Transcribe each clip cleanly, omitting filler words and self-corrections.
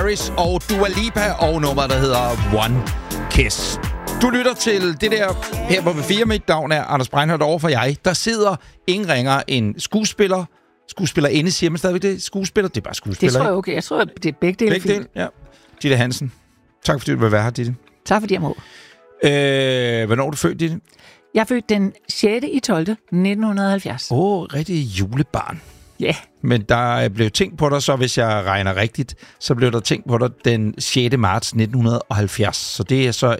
Harris og Dua Lipa og nummer, der hedder One Kiss. Du lytter til det der her på V4. Mit navn er Anders Breinholt over for jeg. Der sidder ingen ringer en skuespillerinde, siger man stadigvæk det? Skuespiller? Det er bare skuespiller, det tror jeg okay. Jeg tror, det er begge dele. Begge dele, ja. Ditte Hansen. Tak fordi du vil være her, Ditte. Tak fordi jeg må. Hvornår er du født, Ditte? Jeg er født den 6.12.1970. Rigtig julebarn. Ja. Yeah. Men der blev tænkt på dig, så hvis jeg regner rigtigt, så blev der tænkt på dig den 6. marts 1970. Så det er så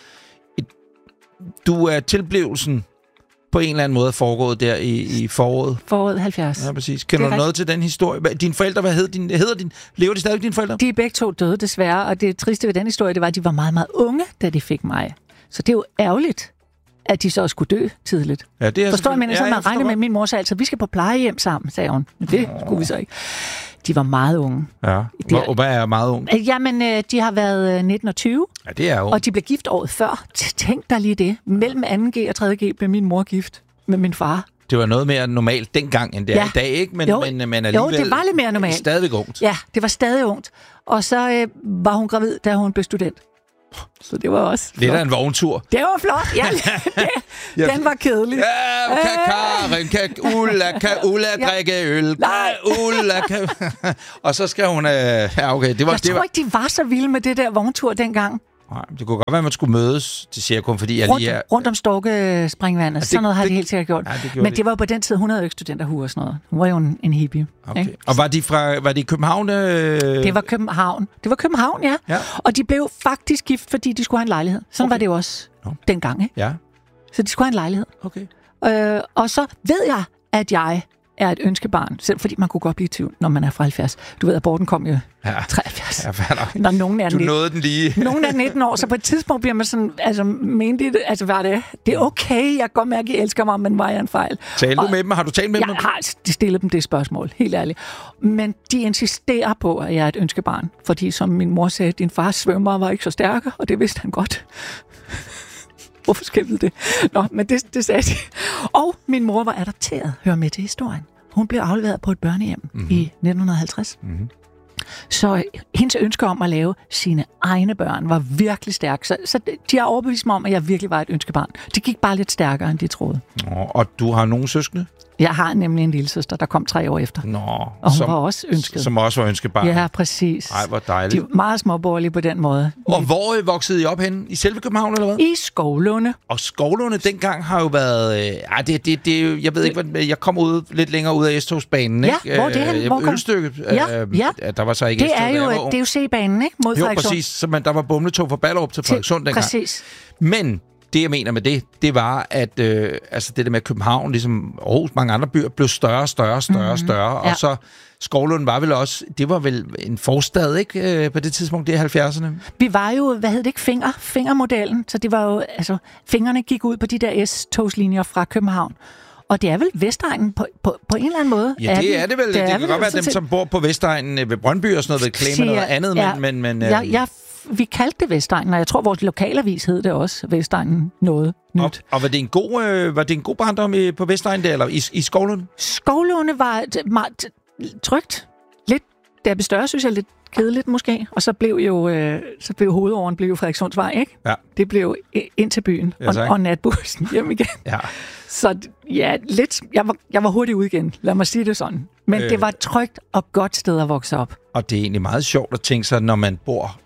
du er tilblivelsen på en eller anden måde foregået der i foråret. Foråret 70. Ja, præcis. Kender du noget til den historie? Dine forældre, lever de stadig, dine forældre? De er begge to døde, desværre. Og det triste ved den historie, det var, at de var meget, meget unge, da de fik mig. Så det er jo ærgerligt, at de så skulle dø tidligt. Ja, det er forstår jeg, men så man regner med, min mor sagde altid, vi skal på plejehjem sammen, sagde hun. Men det skulle vi så ikke. De var meget unge. Ja, og hvad er meget unge? Jamen, de har været 19 og 20. Ja, det er jo. Og de blev gift året før. Tænk dig lige det. Mellem 2G og 3G blev min mor gift med min far. Det var noget mere normalt dengang, end det er i dag, ikke? Men alligevel... Jo, det var lidt mere normalt. Stadig ungt. Ja, det var stadig ungt. Og så var hun gravid, da hun blev student. Så det var også flot. Lidt af en vogntur. Det var flot, ja. Den var kedelig. Ja, kan Ulla drikke øl? Nej, Ulla kan... Og så skal hun... Ja, okay. Jeg tror ikke, de var så vilde med det der vogntur dengang. Nej, det kunne godt være, at man skulle mødes. Det siger jeg kun, fordi jeg lige er... Rundt om Storkespringvandet. Sådan noget har de helt sikkert gjort. Ja, men det var på den tid, hun havde jo ikke studenterhue og sådan noget. Hun var jo en hippie. Okay. Og var de i København? Det var København. Det var København, ja. Og de blev faktisk gift, fordi de skulle have en lejlighed. Sådan var det jo også dengang, ikke? Ja. Så de skulle have en lejlighed. Okay. Og så ved jeg, at jeg er et ønskebarn, selv fordi man kunne godt blive i tvivl, når man er fra 70. Du ved, aborten kom jo 73. Ja, når nogen er du nåede den lige. Nogen er 19 år, så på et tidspunkt bliver man sådan, var det er okay, jeg kan godt mærke, at I elsker mig, men var jeg en fejl? Talte du med dem? Har du talt med dem? Jeg har stillet dem det spørgsmål, helt ærligt. Men de insisterer på, at jeg er et ønskebarn, fordi som min mor sagde, din fars svømmer var ikke så stærke, og det vidste han godt. Hvorfor skældede det? Nå, men det sagde de. Og min mor var adopteret, hør med til historien. Hun blev afleveret på et børnehjem i 1950. Mm-hmm. Så hendes ønske om at lave sine egne børn var virkelig stærk. Så de har overbevist mig om, at jeg virkelig var et ønskebarn. Det gik bare lidt stærkere, end de troede. Og du har nogle søskende? Jeg har nemlig en lille søster, der kom 3 år efter. Og hun var også ønsket. Som også var ønskebarn? Ja, præcis. Ej, hvor dejligt. De var meget småborgerlige på den måde. Og hvor voksede I op henne? I selve København, eller hvad? I Skovlunde. Og Skovlunde dengang har jo været... jeg ved ikke, hvad... Jeg kom lidt længere ud af S-togsbanen, ikke? Ja, hvor er det hen? Ølstykke. Ja. Der var så ikke det er jo C-banen, ikke? Mod Frederikssund. Jo, præcis. Så der var bumletog fra Ballerup til Frederikssund dengang. Præcis. Men... Det, jeg mener med det var, at det der med København, ligesom Aarhus, mange andre byer, blev større. Og så Skovlund var vel også, det var vel en forstad, ikke? På det tidspunkt, det er 70'erne. Vi var jo, fingermodellen, så det var jo, fingrene gik ud på de der S-togslinjer fra København. Og det er vel Vestegnen på en eller anden måde? Ja, det er det vel. Det kan godt være dem, som bor på Vestegnen ved Brøndby og sådan noget, vil claime noget andet, men vi kaldte det Vestegnen, og jeg tror, vores lokalavis hed det også, Vestegnen noget nyt. Og var det en god barndom på Vestegnen der, eller i Skovlunde? Skovlunde var meget trygt. Lidt, da jeg blev større, synes jeg, lidt kedeligt måske. Og så blev hovedåren Frederikssundsvej, ikke? Ja. Det blev ind til byen, og natbussen hjem igen. Ja. Så ja, lidt. Jeg var hurtigt ud igen, lad mig sige det sådan. Men det var et trygt og godt sted at vokse op. Og det er egentlig meget sjovt at tænke sig, når man bor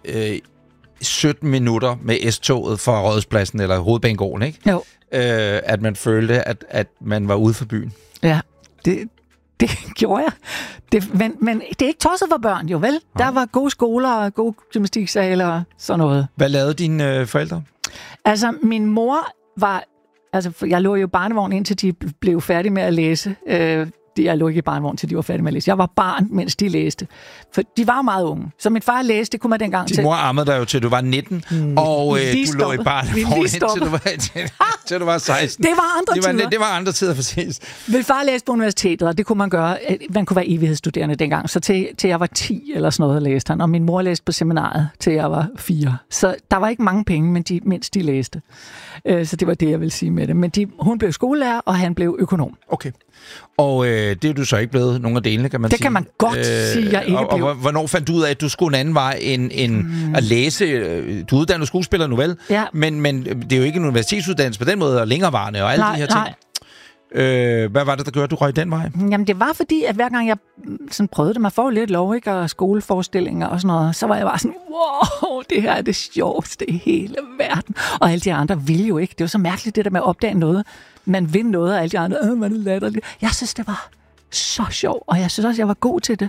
17 minutter med S-toget fra Rådhuspladsen eller Hovedbanegården, ikke? Jo. At man følte, at man var ude for byen. Ja, det gjorde jeg. Men det er ikke tosset for børn, jo vel? Ja. Der var gode skoler og gode gymnastiksale og sådan noget. Hvad lavede dine forældre? Altså, min mor var... jeg lå jo i barnevogn, indtil de blev færdige med at læse. Jeg lå ikke i barnevogn, til de var færdige med at læse. Jeg var barn, mens de læste. For de var meget unge. Så min far læste, det kunne man dengang til. Din mor ammede dig jo til, du var 19, og du lå i barnevogn, til du var 16. Det var andre tider. Det var andre tider, præcis. Min far læste på universitetet, og det kunne man gøre. Man kunne være evighedsstuderende dengang. Så til jeg var 10 eller sådan noget, læste han. Og min mor læste på seminaret, til jeg var 4. Så der var ikke mange penge, mens de læste. Så det var det, jeg vil sige med det. Men hun blev skolelærer, og han blev økonom. Okay. Og Det er du så ikke blevet nogen af delene, kan man sige. Det kan man godt sige, jeg ikke blev. Og hvornår fandt du ud af, at du skulle en anden vej end at læse? Du er uddannet skuespiller nu, vel? Ja. Men det er jo ikke en universitetsuddannelse på den måde, og længerevarende og alle de her ting. Hvad var det, der gjorde, at du røg den vej? Jamen, det var fordi, at hver gang jeg sådan prøvede det, man får lidt lov, ikke, og skoleforestillinger og sådan noget, så var jeg bare sådan, wow, det her er det sjoveste i hele verden. Og alle de andre ville jo ikke. Det var så mærkeligt, det der med at opdage noget. Man vil noget, og alle de andre, man er latterligt. Jeg synes, det var så sjovt, og jeg synes også, jeg var god til det.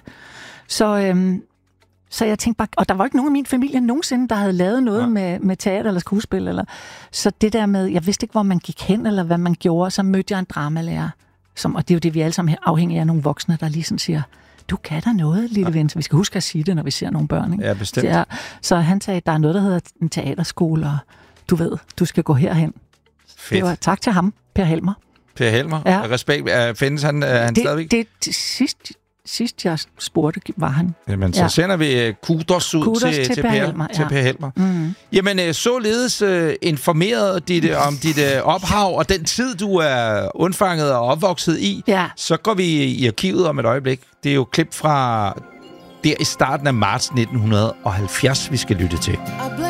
Så jeg tænkte bare, og der var ikke nogen af min familie nogensinde, der havde lavet noget med teater eller skuespil. Eller. Så det der med, jeg vidste ikke, hvor man gik hen, eller hvad man gjorde, så mødte jeg en dramalærer. Og det er jo det, vi alle sammen er afhængige af nogle voksne, der lige sådan siger, du kan da noget, lille ven. Så vi skal huske at sige det, når vi ser nogle børn. Ikke? Ja, bestemt. Så han sagde, der er noget, der hedder en teaterskole, og du ved, du skal gå herhen. Fedt. Det var tak til ham, Per Helmer. Per Helmer? Ja. Respekt. Findes han stadigvæk? Det sidst jeg spurgte, var han. Jamen, så sender vi kudos ud til Per Helmer. Til Per Helmer. Mm. Jamen, således informeret om dit ophav og den tid, du er undfanget og opvokset i, så går vi i arkivet om et øjeblik. Det er jo klip fra der i starten af marts 1970, vi skal lytte til.